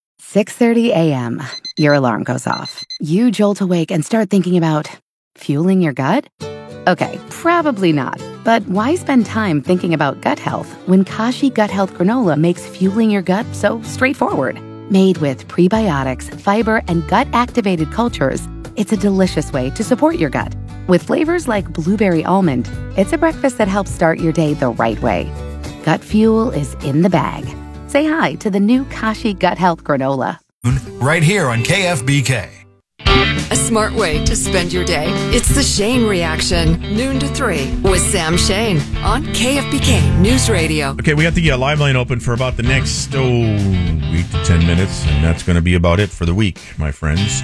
6:30 a.m. Your alarm goes off. You jolt awake and start thinking about fueling your gut? Okay, probably not. But why spend time thinking about gut health when Kashi Gut Health Granola makes fueling your gut so straightforward? Made with prebiotics, fiber, and gut-activated cultures, it's a delicious way to support your gut. With flavors like blueberry almond, it's a breakfast that helps start your day the right way. Gut fuel is in the bag. Say hi to the new Kashi Gut Health Granola. Right here on KFBK. A smart way to spend your day. It's the Shane Reaction, noon to 3 with Sam Shane on KFBK News Radio. Okay, we got the live line open for about the next 8 to 10 minutes, and that's going to be about it for the week, my friends.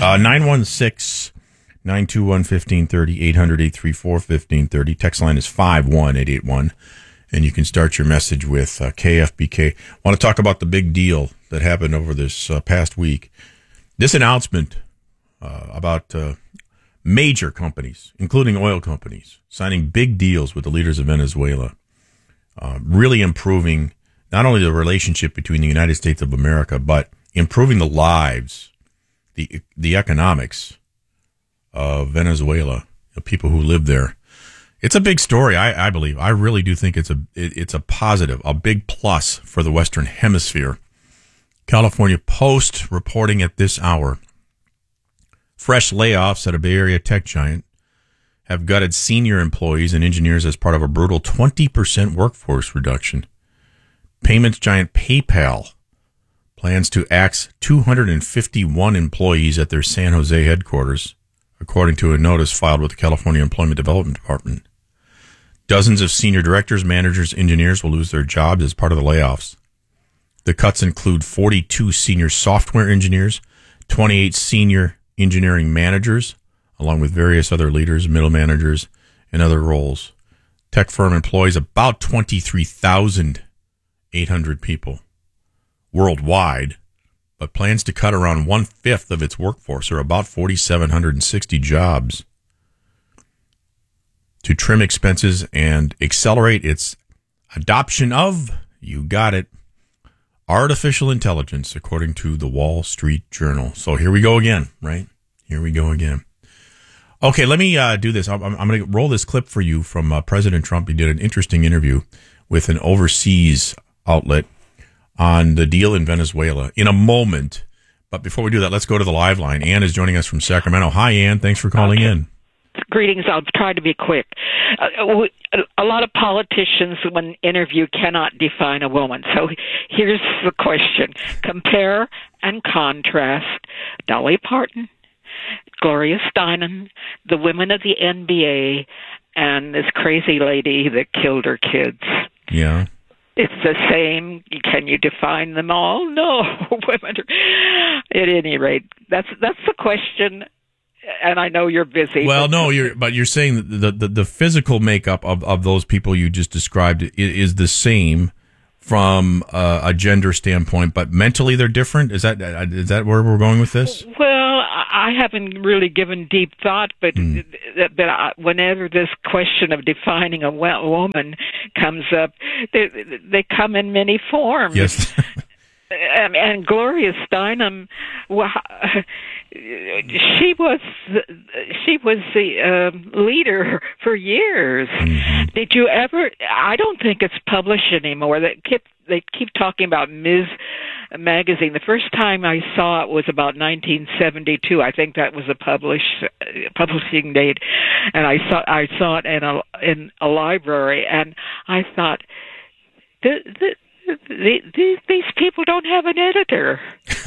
916-921-1530, 800-834-1530. Text line is 51881. And you can start your message with KFBK. I want to talk about the big deal that happened over this past week. This announcement about major companies, including oil companies, signing big deals with the leaders of Venezuela, really improving not only the relationship between the United States of America, but improving the lives, the economics of Venezuela, the people who live there. It's a big story, I believe. I really do think it's a positive, a big plus for the Western Hemisphere. California Post reporting at this hour. Fresh layoffs at a Bay Area tech giant have gutted senior employees and engineers as part of a brutal 20% workforce reduction. Payments giant PayPal plans to axe 251 employees at their San Jose headquarters, according to a notice filed with the California Employment Development Department. Dozens of senior directors, managers, engineers will lose their jobs as part of the layoffs. The cuts include 42 senior software engineers, 28 senior engineering managers, along with various other leaders, middle managers, and other roles. Tech firm employs about 23,800 people worldwide, but plans to cut around 1/5 of its workforce, or about 4,760 jobs, to trim expenses and accelerate its adoption of, you got it, artificial intelligence, according to the Wall Street Journal. So here we go again, right? Here we go again. Okay, let me do this. I'm going to roll this clip for you from President Trump. He did an interesting interview with an overseas outlet on the deal in Venezuela in a moment. But before we do that, let's go to the live line. Ann is joining us from Sacramento. Hi, Ann. Thanks for calling in. Greetings. I'll try to be quick. A lot of politicians, when interviewed, cannot define a woman. So here's the question. Compare and contrast Dolly Parton, Gloria Steinem, the women of the NBA, and this crazy lady that killed her kids. Yeah. It's the same. Can you define them all? No. Women are, at any rate, that's the question. And I know you're busy. Well, no, you're saying that the physical makeup of those people you just described is the same from a gender standpoint, but mentally they're different. Is that where we're going with this? Well, I haven't really given deep thought, but whenever this question of defining a woman comes up, they come in many forms. Yes. And Gloria Steinem, she was the leader for years. Mm-hmm. Did you ever? I don't think it's published anymore. They keep talking about Ms. Magazine. The first time I saw it was about 1972. I think that was a publishing date, and I saw it in a library, and I thought these people don't have an editor.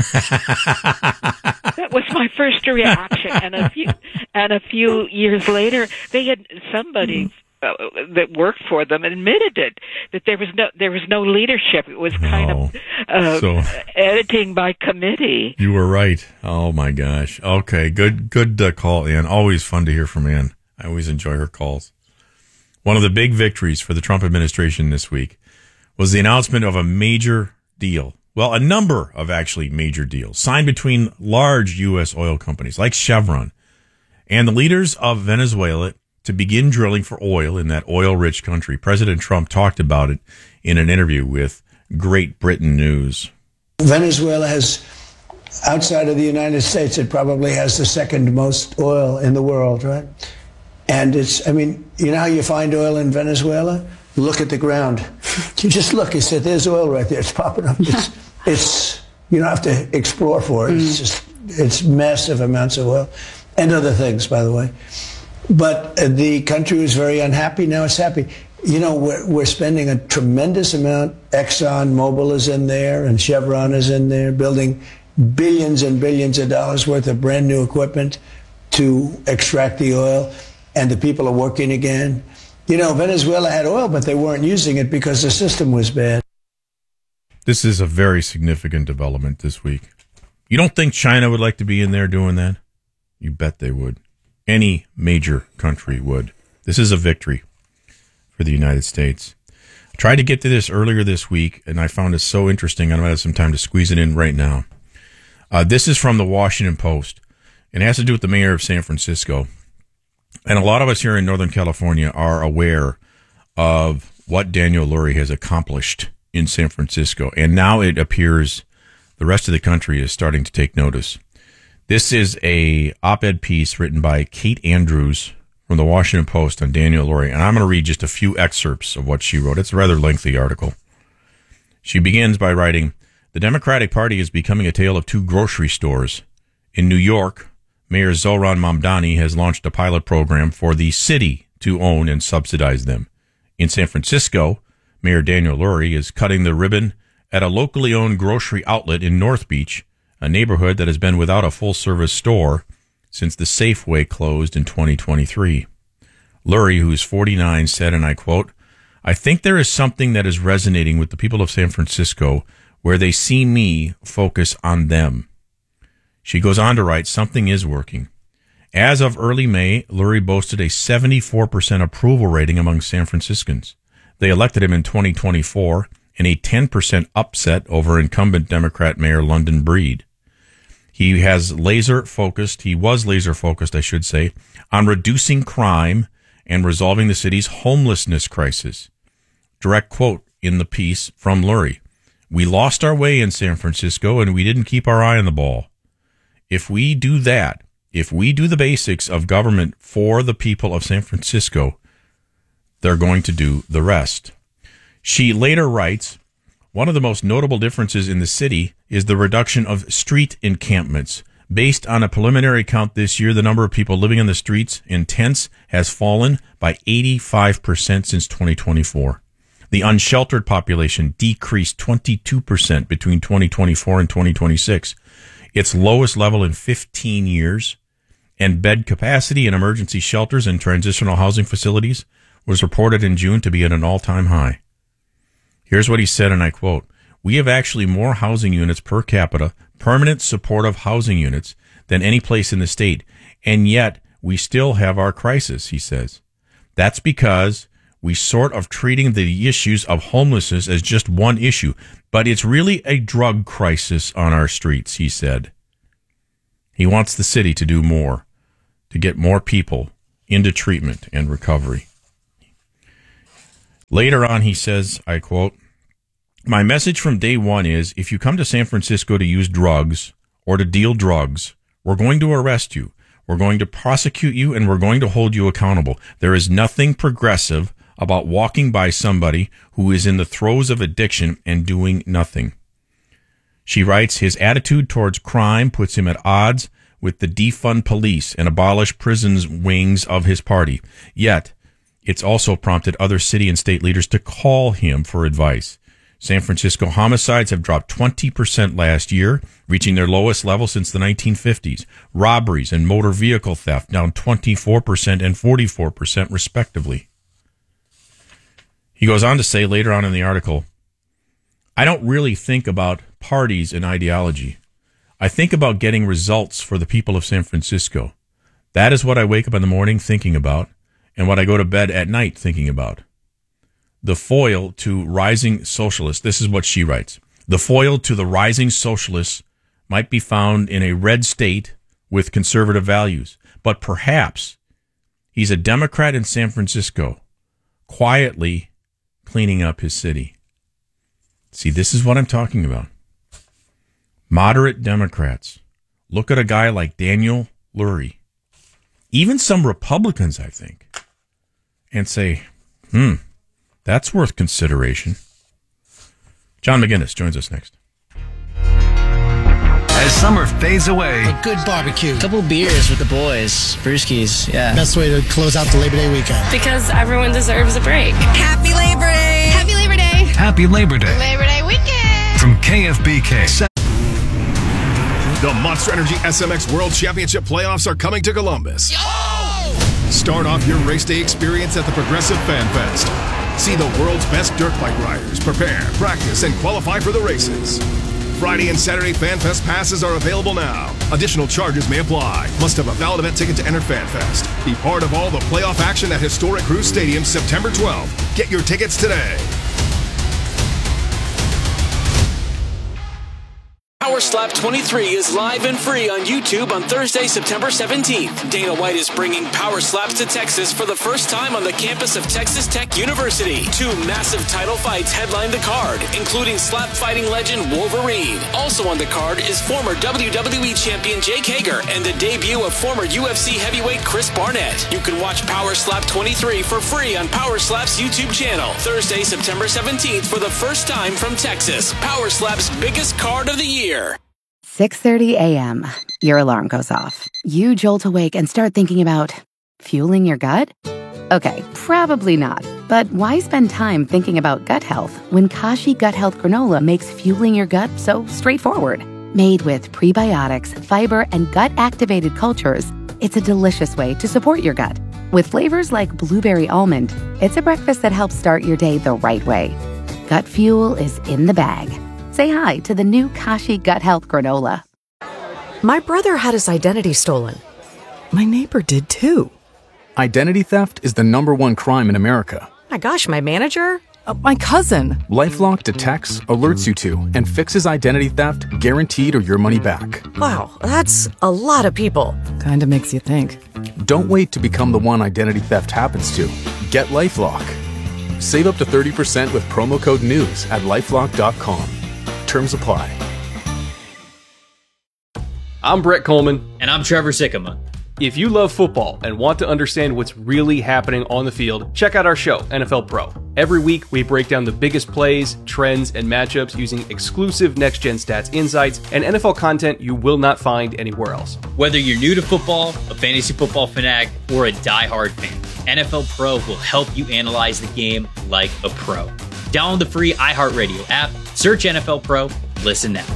That was my first reaction, and a few years later, they had somebody that worked for them admitted it, that there was no leadership. It was kind of editing by committee. You were right. Oh my gosh. Okay, good call, Ann. Always fun to hear from Ann. I always enjoy her calls. One of the big victories for the Trump administration this week was the announcement of a major deal. Well, a number of actually major deals signed between large U.S. oil companies like Chevron and the leaders of Venezuela to begin drilling for oil in that oil-rich country. President Trump talked about it in an interview with Great Britain News. Venezuela has, outside of the United States, it probably has the second most oil in the world, right? And you know how you find oil in Venezuela? Look at the ground. You just look. You said, "There's oil right there. It's popping up." It's you don't have to explore for it. It's massive amounts of oil, and other things, by the way. But the country was very unhappy. Now it's happy. You know, we're spending a tremendous amount. Exxon Mobil is in there, and Chevron is in there, building billions and billions of dollars worth of brand new equipment to extract the oil, and the people are working again. You know, Venezuela had oil, but they weren't using it because the system was bad. This is a very significant development this week. You don't think China would like to be in there doing that? You bet they would. Any major country would. This is a victory for the United States. I tried to get to this earlier this week, and I found it so interesting. I might have some time to squeeze it in right now. This is from the Washington Post. It has to do with the mayor of San Francisco. And a lot of us here in Northern California are aware of what Daniel Lurie has accomplished in San Francisco. And now it appears the rest of the country is starting to take notice. This is a op-ed piece written by Kate Andrews from the Washington Post on Daniel Lurie. And I'm going to read just a few excerpts of what she wrote. It's a rather lengthy article. She begins by writing, "The Democratic Party is becoming a tale of two grocery stores. In New York, Mayor Zohran Mamdani has launched a pilot program for the city to own and subsidize them. In San Francisco, Mayor Daniel Lurie is cutting the ribbon at a locally owned grocery outlet in North Beach, a neighborhood that has been without a full-service store since the Safeway closed in 2023. Lurie, who's 49, said, and I quote, "I think there is something that is resonating with the people of San Francisco where they see me focus on them." She goes on to write, "Something is working. As of early May, Lurie boasted a 74% approval rating among San Franciscans. They elected him in 2024 in a 10% upset over incumbent Democrat Mayor London Breed. He was laser focused, on reducing crime and resolving the city's homelessness crisis." Direct quote in the piece from Lurie. "We lost our way in San Francisco and we didn't keep our eye on the ball. If we do that, if we do the basics of government for the people of San Francisco, they're going to do the rest." She later writes, "One of the most notable differences in the city is the reduction of street encampments Based on a preliminary count this year, the number of people living in the streets in tents has fallen by 85% since 2024. The unsheltered population decreased 22% between 2024 and 2026, its lowest level in 15 years, and bed capacity in emergency shelters and transitional housing facilities was reported in June to be at an all-time high. Here's what he said, and I quote, "We have actually more housing units per capita, permanent supportive housing units, than any place in the state, and yet we still have our crisis," he says. "That's because we sort of treating the issues of homelessness as just one issue, but it's really a drug crisis on our streets," he said. He wants the city to do more, to get more people into treatment and recovery. Later on, he says, I quote, "My message from day one is, if you come to San Francisco to use drugs or to deal drugs, we're going to arrest you, we're going to prosecute you, and we're going to hold you accountable. There is nothing progressive about walking by somebody who is in the throes of addiction and doing nothing." She writes, his attitude towards crime puts him at odds with the defund police and abolish prisons wings of his party. Yet, it's also prompted other city and state leaders to call him for advice. San Francisco homicides have dropped 20% last year, reaching their lowest level since the 1950s. Robberies and motor vehicle theft down 24% and 44% respectively. He goes on to say later on in the article, "I don't really think about parties and ideology. I think about getting results for the people of San Francisco. That is what I wake up in the morning thinking about, and what I go to bed at night thinking about. The foil to rising socialists," this is what she writes, "the foil to the rising socialists might be found in a red state with conservative values, but perhaps he's a Democrat in San Francisco, quietly cleaning up his city." See, this is what I'm talking about. Moderate Democrats. Look at a guy like Daniel Lurie, even some Republicans, I think, and say, that's worth consideration. John McGinnis joins us next. As summer fades away, a good barbecue, a couple beers with the boys, brewskis, yeah. Best way to close out the Labor Day weekend. Because everyone deserves a break. Happy Labor Day! Happy Labor Day! Happy Labor Day. Labor Day weekend! From KFBK. The Monster Energy SMX World Championship playoffs are coming to Columbus. Yo! Start off your race day experience at the Progressive Fan Fest. See the world's best dirt bike riders prepare, practice, and qualify for the races. Friday and Saturday Fan Fest passes are available now. Additional charges may apply. Must have a valid event ticket to enter Fan Fest. Be part of all the playoff action at historic Cruise Stadium September 12th. Get your tickets today. Power Slap 23 is live and free on YouTube on Thursday, September 17th. Dana White is bringing Power Slaps to Texas for the first time on the campus of Texas Tech University. 2 massive title fights headline the card, including slap fighting legend Wolverine. Also on the card is former WWE champion Jake Hager and the debut of former UFC heavyweight Chris Barnett. You can watch Power Slap 23 for free on Power Slap's YouTube channel. Thursday, September 17th for the first time from Texas. Power Slap's biggest card of the year. 6:30 a.m. Your alarm goes off. You jolt awake and start thinking about fueling your gut? Okay, probably not. But why spend time thinking about gut health when Kashi Gut Health Granola makes fueling your gut so straightforward? Made with prebiotics, fiber, and gut-activated cultures, it's a delicious way to support your gut. With flavors like blueberry almond, it's a breakfast that helps start your day the right way. Gut fuel is in the bag. Say hi to the new Kashi Gut Health Granola. My brother had his identity stolen. My neighbor did too. Identity theft is the #1 crime in America. My gosh, my manager? My cousin. LifeLock detects, alerts you to, and fixes identity theft guaranteed or your money back. Wow, that's a lot of people. Kinda makes you think. Don't wait to become the one identity theft happens to. Get LifeLock. Save up to 30% with promo code NEWS at LifeLock.com. Terms apply. I'm Brett Coleman. And I'm Trevor Sikkema. If you love football and want to understand what's really happening on the field, check out our show, NFL Pro. Every week, we break down the biggest plays, trends, and matchups using exclusive next-gen stats insights and NFL content you will not find anywhere else. Whether you're new to football, a fantasy football fanatic, or a diehard fan, NFL Pro will help you analyze the game like a pro. Download the free iHeartRadio app, search NFL Pro, listen now.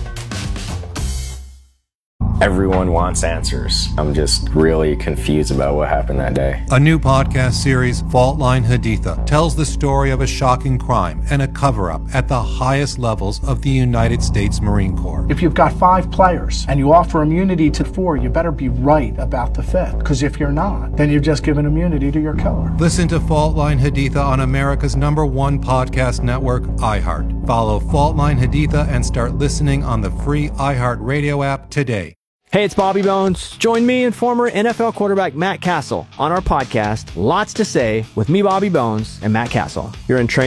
Everyone wants answers. I'm just really confused about what happened that day. A new podcast series, Fault Line Haditha, tells the story of a shocking crime and a cover-up at the highest levels of the United States Marine Corps. If you've got 5 players and you offer immunity to 4, you better be right about the 5th. Because if you're not, then you've just given immunity to your killer. Listen to Fault Line Haditha on America's #1 podcast network, iHeart. Follow Fault Line Haditha and start listening on the free iHeartRadio app today. Hey, it's Bobby Bones. Join me and former NFL quarterback Matt Castle on our podcast, Lots to Say, with me, Bobby Bones, and Matt Castle. You're in training.